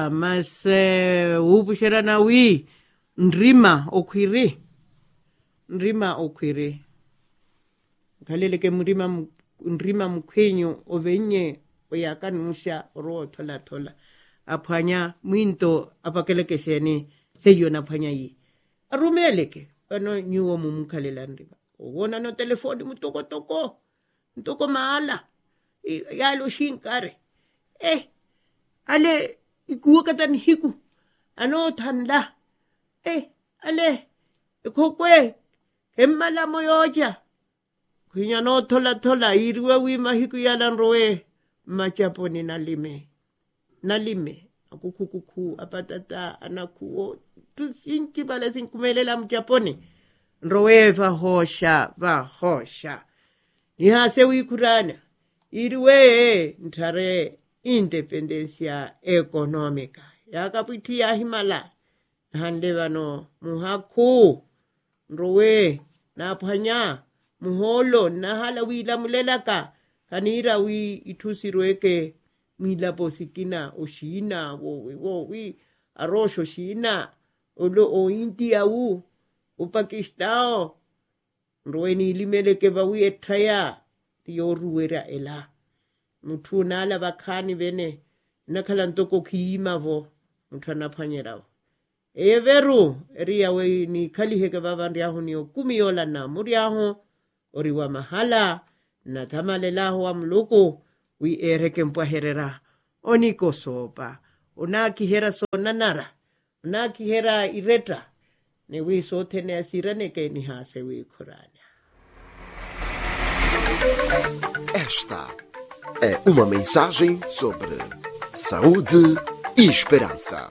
Aya mas ubushera na wi ndrima okwiri khalele ke ndrima mkhwenyo ovenye oyakanusha ro thola aphanya mwinto apakelekesheni seyona phanya yi arumele ke ano nyuwo mumkhalela ndrima wona no telefoni mutoko maala yalo shinkare ale ikuwakatan hiku ano thanla ale kokwe kemmala moyoja kwinya no thola irwe wima hiku yalan roe machaponi nalime akukuku apatata anakuo tusinki bala sinkumelela mchaponi roe vahosha ihase wikurana irwe ntare independencia económica yakapitia himala hande vano muhaku rowe na phanya muholo na hala wila mulelaka kanira wi ithusirweke mila posikina oshina wo arosho shina o India Pakistan rowe ni limeleke ba wi etraya yoruwera ela muthu nala bakhani bene nakhala ntoko khima vo muthu na phanyera everu ria we ni khali heke baba ndiaho ni kumiyola na muriaho oriwa mahala na thamalela ho amloko wi ereke mpaherera oniko sopa unaki hera sonanara unaki hera ireta ne wi sothene asirane ke ni hase wi khurana. Esta é uma mensagem sobre saúde e esperança.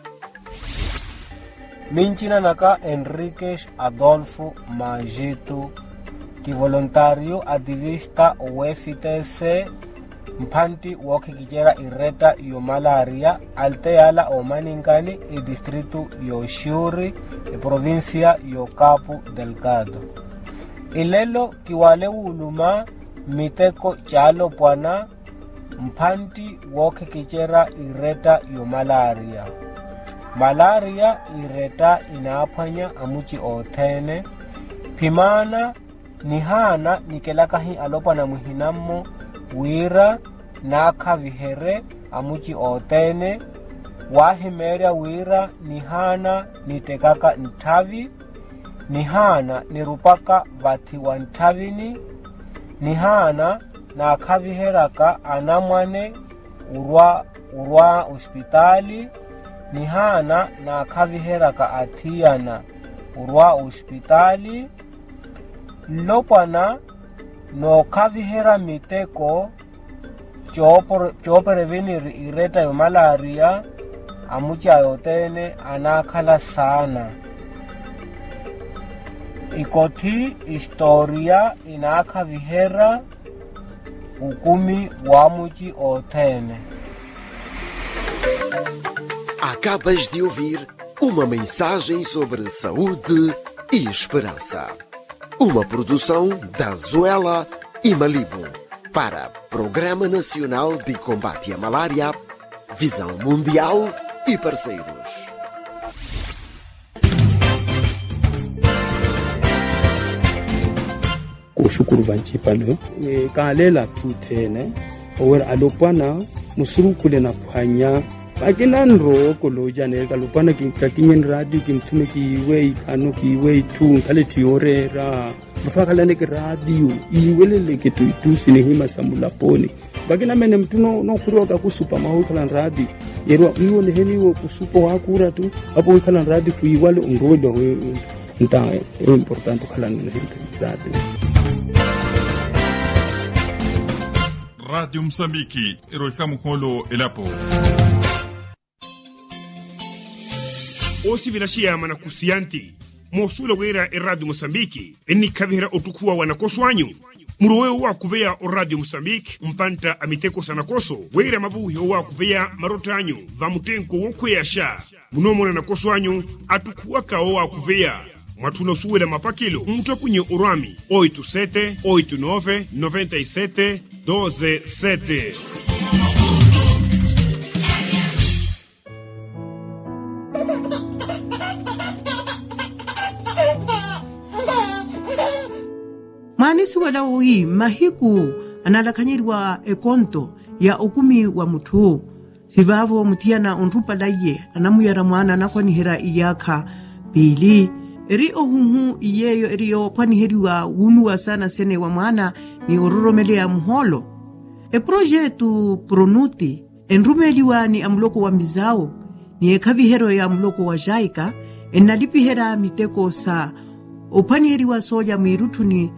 Minchina naka Enriquez Adolfo Majeto, que voluntário ativista UFTC Mpanti woke kijera ireta yo malaria alteala o maningani e distrito yo Shuri e provincia yo Cabo Delgado. Ilelo kiwale uluma miteko chalo pwana mpanti woke kijera ireta yo malaria. Malaria ireta inaapanya amuchi otene pimana nihana nikelakahi alopa na muhinamo wira naka vihere amuchi otene wahimeria wira nihana nitekaka ntavi nihana nirupaka vati wantavini nihana nakaviheraka anamwane urwa hospitali nihana nakaviheraka athiana urwa hospitali lopana no kavihera miteko choprevenir ireta yo malaria amuchi ayotene anakhala sana ikoti historia inaka vihera ukumi wa muchi otene. Acabas de ouvir uma mensagem sobre saúde e esperança. Uma produção da Zuela e Malibu para Programa Nacional de Combate à Malária, Visão Mundial e parceiros. Kushukuru vanchipalo kalela tutene ower alopana musurukule na phanya akinanro koloja ne kalopana kinyen radio kimtume kiwe ikanu kiwe tu kaleti orera mfakala ne radio iwelele ketu tusine hima samula poni bagina mene mtuno no kuroka kusupa mahukala radio yerwa iwone heniwo kusupa wakura tu hapo kala radio kuiwale ungodo nta importante kala ne radio. Radio Msambiki eroika mukolo elapo osi vilashia manakusianti mosula wera Radio Msambiki eni kavihera otukua wanakoswanyu murowe wa kuvea o Radio Msambiki mpanta amiteko sanakoso wera mabuhi wa kuvea marotanyu vamutenko wokweyasha munomona nakoswanyu atukuwaka wa kuvea mwatuno suwela mapakilo mutakunye urami 87899712 7. Mwanisi wala ui mahiku analakanyirwa ekonto ya ukumi wa mutu. Sivavo mutiana onrupa laye anamuyara mwana nakwanihera iyaka pili. Eri ohuhu iyeyo eriyo paniheriwa unua sana sene wa mwana ni ororomelea muholo. E projetu pronuti enrumeliwa ni amloko wa mizao ni ekavihero ya amloko wa jaika enalipihera miteko sa opaniheriwa soja mwirutuni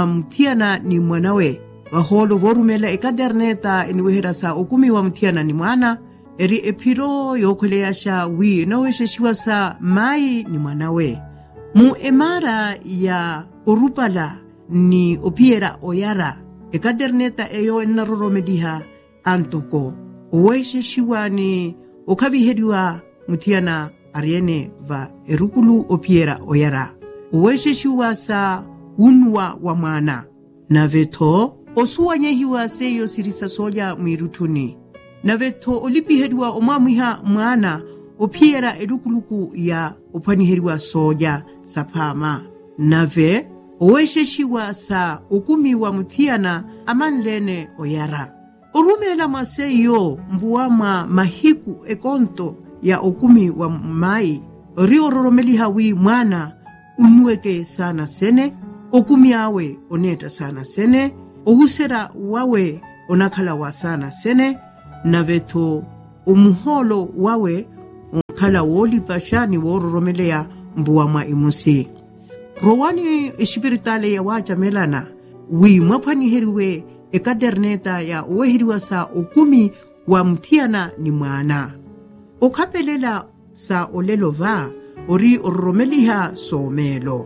mtiana ni mwanawe. Waholo vorumela ekaderneta eniwehera sa ukumi wa mtiana ni mwana. Eri epiro yokoleasha wi inawesheshiwa sa mai ni mwanawe. Mu emara ya orupala ni opiera oyara. Ekaderneta eyo enaroromediha antoko. Owesheshiwa ni okaviheriwa mtiana ariene va erukulu opiera oyara. Owesheshiwa sa unwa wa mwana. Na veto osuwanyehiwa seyo sirisa soja mwirutuni. Na veto olipiheriwa omamwiha mwana opiera edukuluku ya opaniheriwa soja sapama. Nave owesheshiwa sa ukumi wa mutiana amanlene oyara. Orumela maseyo mbuama mahiku ekonto ya ukumi wa mai. Riororomeliha wi mwana unueke sana sene. Okumi awe oneta sana sene. Ohusera wawe onakala wa sana sene. Na veto umuholo wawe onkala woli pashani wororomelea mbuama imusi. Rowani ishipiritale ya waja melana. Wi mwapani heriwe ekaderneta ya uwehiriwa sa ukumi wa mtiana ni mwana. Okapelela sa olelo va ori oromeliha somelo.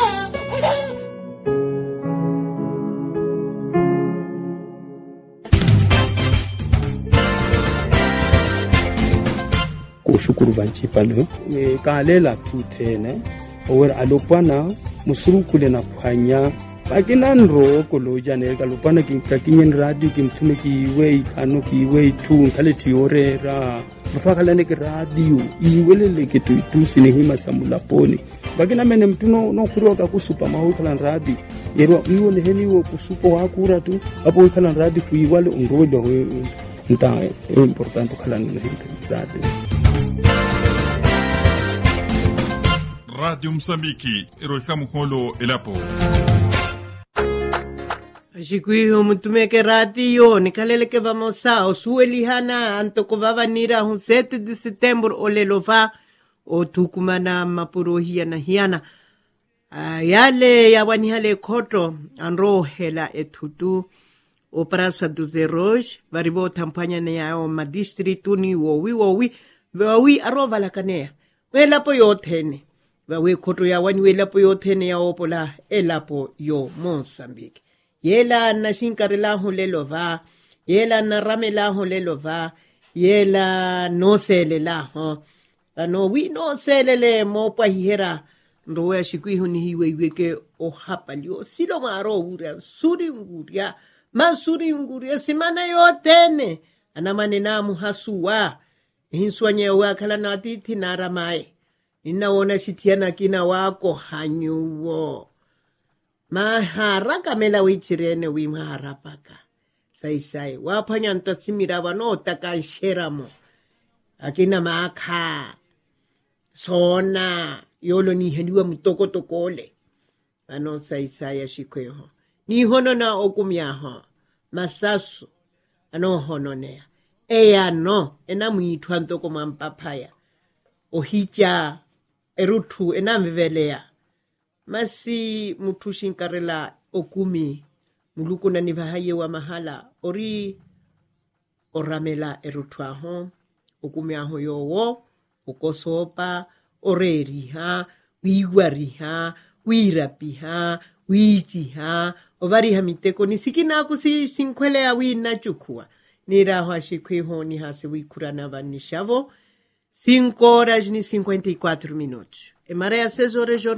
Kushukuru vanchipalo kalela tutene ower alopana musurukule na phanya bakinanro koloja ne kalopana kinkakinyen radio kimtume kiwe ikano kiwe tu nkaleti orera mfakala ne radio iwelele kitu sinehima samulaponi bakina mene mtuno no kuroka kusupa mahukala radio yerwa iwole heniwo kusupo hakura tu apo kala radio kuiwale ungodo nta importante kala ne radio. Radio Msambiki iroika muholo elapo. Shikuiho mutumeke radio nikaleleke vamosa osuelihana antoko vavanira 7 de setembro olelova otukumana mapurohia na hiana. Yale yawanihale koto anrohela etutu operasa du zeroj varibo tampanya na yao madistritu ni wowi arova lakanea welapo yothene. Wawe koto ya wani welapo yothene ya opola elapo yo Mozambique. Yela na shinkarela hulelova, yela na ramela hulelova, yela no selela ho. Ano wi no selele mo pa hihera ndoya shikuihu ni hiwe iweke o hapalio silo maro uria suri unguria masuri unguria simana yothene anamane na muhasuwa hinswanye wa kala na titi na ramae. Ninaona shitiana kina wako hanyuwo. Maharaka mela wichirene wimaharapaka. Sai. Wapanya ntasimira wano takanshiramo. Akina maka. Sona. Yolo ni heniwa mutoko tokole. Ano sai ashikweho. Ni hono na okumiaho. Masasu. Ano hono nea. Eya no. Ena muitwa ntoko mampapaya. Ohicha. Erutu enamivelea. Masi mutushinkarela okumi. Muluku na nivahaye wa mahala. Ori oramela erutu aho. Okumi aho yowo. Okosopa. Oreriha. Wiwariha. Wirapiha. Wijiha. Ovariha miteko. Nisikina kusi sinkwele ya wina chukua. Niraho shikwiho ni hasi wikurana vanishavo. 5 horas ni 54 minutos. Em Maré, 6 horas,